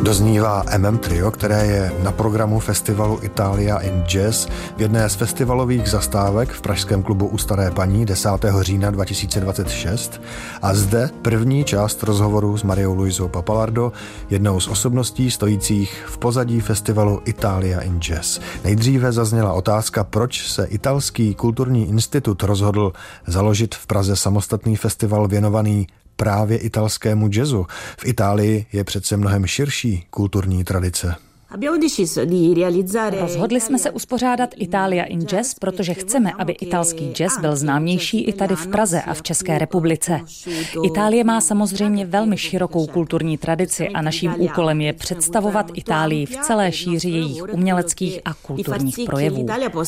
Doznívá Trio, které je na programu festivalu Italia in Jazz v jedné z festivalových zastávek v pražském klubu U Staré paní 10. října 2026 a zde první část rozhovoru s Mariou Luisou Pappalardo, jednou z osobností stojících v pozadí festivalu Italia in Jazz. Nejdříve zazněla otázka, proč se Italský kulturní institut rozhodl založit v Praze samostatný festival věnovaný právě italskému jazzu. V Itálii je přece mnohem širší kulturní tradice. Rozhodli jsme se uspořádat Italia in Jazz, protože chceme, aby italský jazz byl známější i tady v Praze a v České republice. Itálie má samozřejmě velmi širokou kulturní tradici a naším úkolem je představovat Itálii v celé šíři jejich uměleckých a kulturních projevů.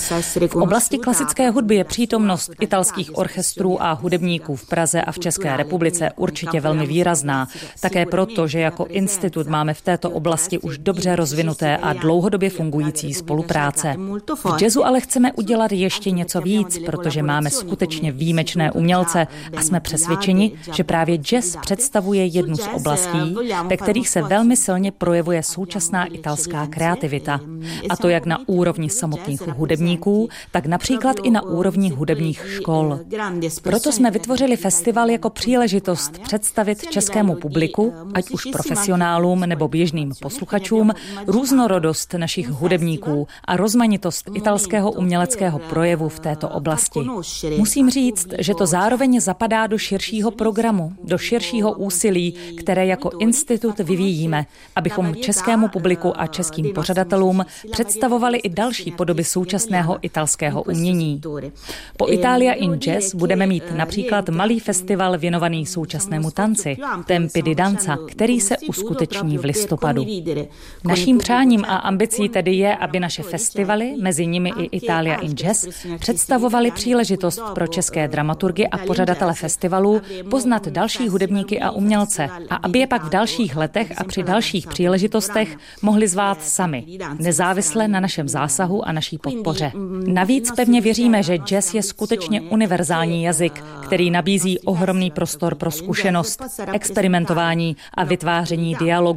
V oblasti klasické hudby je přítomnost italských orchestrů a hudebníků v Praze a v České republice určitě velmi výrazná, také proto, že jako institut máme v této oblasti už dobře rozvinuté a dlouhodobě fungující spolupráce. V jazzu ale chceme udělat ještě něco víc, protože máme skutečně výjimečné umělce a jsme přesvědčeni, že právě jazz představuje jednu z oblastí, ve kterých se velmi silně projevuje současná italská kreativita. A to jak na úrovni samotných hudebníků, tak například i na úrovni hudebních škol. Proto jsme vytvořili festival jako příležitost představit českému publiku, ať už profesionálům nebo běžným posluchačům, různorodost našich hudebníků a rozmanitost italského uměleckého projevu v této oblasti. Musím říct, že to zároveň zapadá do širšího programu, do širšího úsilí, které jako institut vyvíjíme, abychom českému publiku a českým pořadatelům představovali i další podoby současného italského umění. Po Italia in Jazz budeme mít například malý festival věnovaný současnému tanci, Tempi di Danza, který se uskuteční v listopadu. Naším přáním a ambicí tedy je, aby naše festivaly, mezi nimi i Italia in Jazz, představovaly příležitost pro české dramaturgy a pořadatele festivalů poznat další hudebníky a umělce a aby je pak v dalších letech a při dalších příležitostech mohli zvát sami, nezávisle na našem zásahu a naší podpoře. Navíc pevně věříme, že jazz je skutečně univerzální jazyk, který nabízí ohromný prostor pro zkušenost, experimentování a vytváření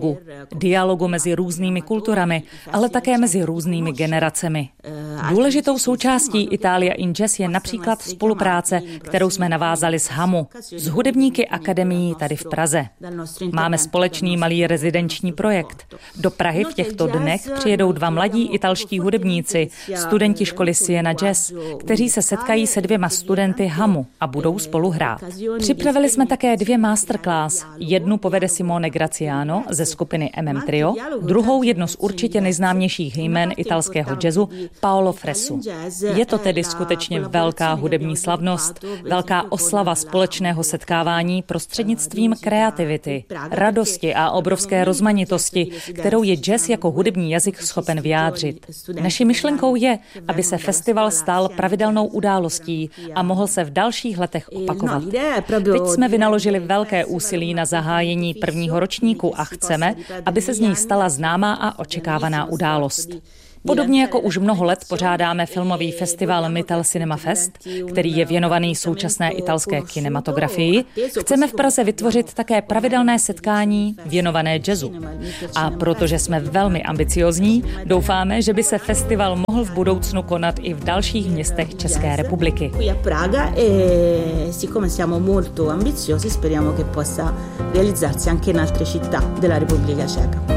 dialogu mezi různými kulturami, ale také mezi různými generacemi. Důležitou součástí Italia in Jazz je například spolupráce, kterou jsme navázali s Hamu, s hudebníky akademií tady v Praze. Máme společný malý rezidenční projekt. Do Prahy v těchto dnech přijedou 2 mladí italští hudebníci, studenti školy Siena Jazz, kteří se setkají se 2 studenty Hamu a budou spolu hrát. Připravili jsme také 2 masterclass. Jednu povede Simone Graziano ze skupiny Trio, druhou jedno z určitě nejznámějších jmen italského jazzu Paolo Fresu. Je to tedy skutečně velká hudební slavnost, velká oslava společného setkávání prostřednictvím kreativity, radosti a obrovské rozmanitosti, kterou je jazz jako hudební jazyk schopen vyjádřit. Naší myšlenkou je, aby se festival stal pravidelnou událostí a mohl se v dalších letech opakovat. Teď jsme vynaložili velké úsilí na zahájení prvního ročníku a chceme, aby se z něj stala známá a očekávaná událost. Podobně jako už mnoho let pořádáme filmový festival Mytel Cinema Fest, který je věnovaný současné italské kinematografii, chceme v Praze vytvořit také pravidelné setkání věnované jazzu. A protože jsme velmi ambiciozní, doufáme, že by se festival mohl v budoucnu konat i v dalších městech České republiky. Siccome siamo molto ambiziosi, speriamo che possa realizzarsi anche in altre città della Repubblica Ceca.